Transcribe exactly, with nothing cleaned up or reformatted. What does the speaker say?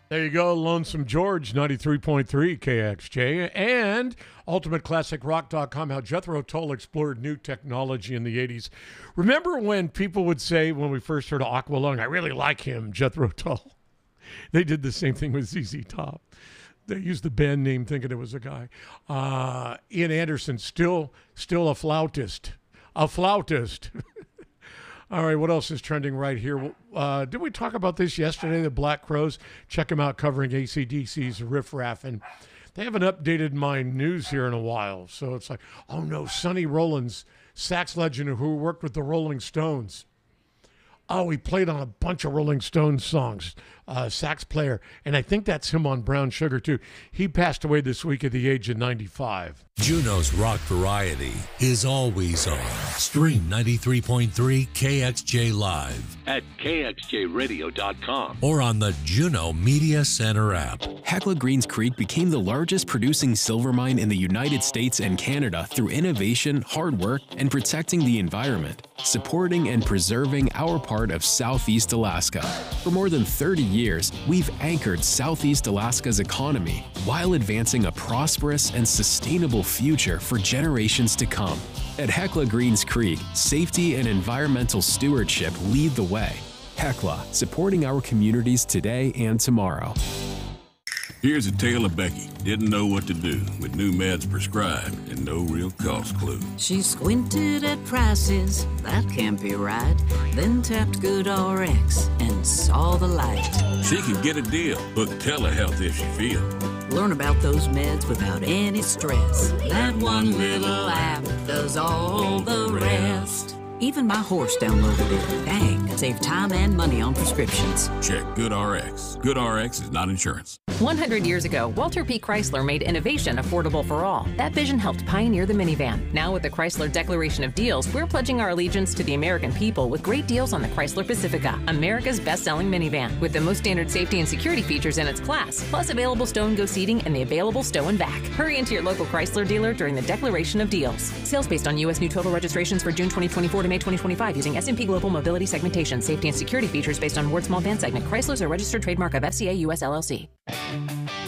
There you go, Lonesome George, ninety-three point three K X J, and ultimate classic rock dot com, how Jethro Tull explored new technology in the eighties. Remember when people would say, when we first heard of Aqualung, I really like him, Jethro Tull. They did the same thing with Z Z Top. They used the band name thinking it was a guy. Uh, Ian Anderson, still, still a flautist. A flautist. All right, what else is trending right here? Uh, did we talk about this yesterday, the Black Crowes? Check them out covering A C D C's Riff Raff. And they haven't updated my news here in a while. So it's like, oh no, Sonny Rollins, sax legend who worked with the Rolling Stones. Oh, he played on a bunch of Rolling Stones songs, uh, sax player. And I think that's him on Brown Sugar, too. He passed away this week at the age of ninety-five. Juno's Rock Variety is always on. Stream ninety-three point three K X J Live at K X J radio dot com or on the Juno Media Center app. Hecla Greens Creek became the largest producing silver mine in the United States and Canada through innovation, hard work, and protecting the environment, supporting and preserving our part of Southeast Alaska. For more than thirty years, we've anchored Southeast Alaska's economy while advancing a prosperous and sustainable future for generations to come. At Hecla Greens Creek, safety and environmental stewardship lead the way. Hecla, supporting our communities today and tomorrow. Here's a tale of Becky. Didn't know what to do with new meds prescribed and no real cost clue. She squinted at prices, that can't be right. Then tapped GoodRx and saw the light. She can get a deal. Book telehealth if she feels. Learn about those meds without any stress. That one little app does all the rest. Even my horse downloaded it. Dang, save time and money on prescriptions. Check GoodRx. GoodRx is not insurance. one hundred years ago, Walter P. Chrysler made innovation affordable for all. That vision helped pioneer the minivan. Now with the Chrysler Declaration of Deals, we're pledging our allegiance to the American people with great deals on the Chrysler Pacifica, America's best-selling minivan, with the most standard safety and security features in its class, plus available stow and go seating and the available stow and back. Hurry into your local Chrysler dealer during the Declaration of Deals. Sales based on U S new total registrations for June twenty twenty-four to May twenty twenty-five using S and P Global Mobility Segmentation. Safety and security features based on Ward Small Van Segment. Chrysler's a registered trademark of F C A U S L L C.